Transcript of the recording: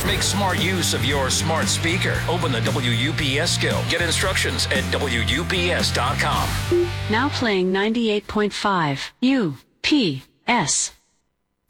Make smart use of your smart speaker. Open the WUPS skill. Get instructions at WUPS.com. Now playing 98.5 UPS.